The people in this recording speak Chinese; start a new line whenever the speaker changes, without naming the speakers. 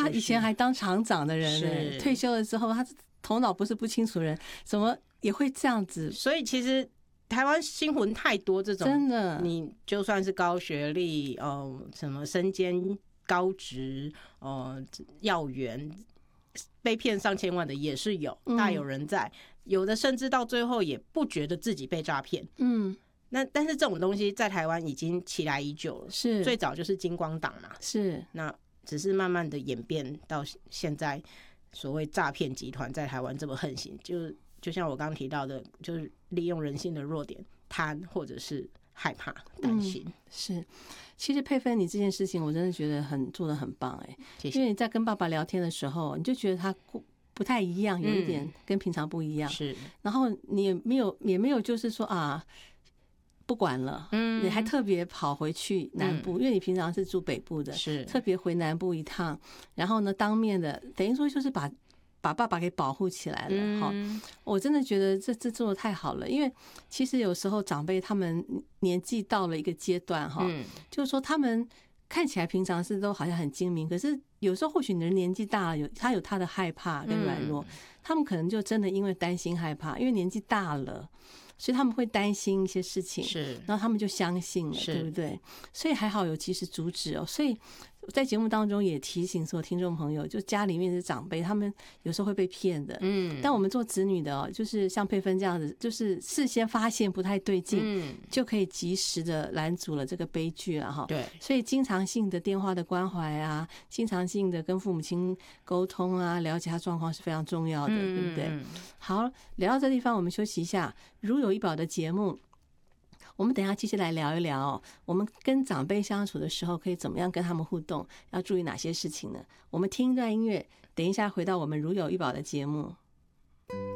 他以前还当厂长的人，退休了之后，他头脑不是不清楚的人，怎么也会这样子？
所以其实台湾新闻太多这种，
真的，
你就算是高学历，什么身兼高职，要员。被骗上千万的也是有，大有人在。有的甚至到最后也不觉得自己被诈骗。但是这种东西在台湾已经起来已久了，
是
最早就是金光党嘛，
是
那只是慢慢的演变到现在，所谓诈骗集团在台湾这么横行，就像我刚刚提到的，就是利用人性的弱点，贪或者是害怕、担心。
是，其实佩芬，你这件事情我真的觉得做得很棒
谢谢。
因为你在跟爸爸聊天的时候，你就觉得他不太一样，有一点跟平常不一样。
是，
然后你也没有就是说啊。不管了，你还特别跑回去南部，因为你平常是住北部的，
是
特别回南部一趟，然后呢，当面的等于说就是把爸爸给保护起来了。我真的觉得这做得太好了，因为其实有时候长辈他们年纪到了一个阶段就是说他们看起来平常是都好像很精明，可是有时候或许你的年纪大了，他有他的害怕跟软弱，他们可能就真的因为担心害怕，因为年纪大了。所以他们会担心一些事情，
是，
然后他们就相信了，对不对？所以还好有及时阻止所以在节目当中也提醒所有听众朋友，就家里面的长辈，他们有时候会被骗的。但我们做子女的就是像佩芬这样子，就是事先发现不太对劲，就可以及时的拦阻了这个悲剧了
对，
所以经常性的电话的关怀啊，经常性的跟父母亲沟通啊，了解他状况是非常重要的，对不对？好，聊到这地方，我们休息一下。如有一宝的节目，我们等一下继续来聊一聊我们跟长辈相处的时候可以怎么样跟他们互动，要注意哪些事情呢？我们听一段音乐，等一下回到我们如有一宝的节目。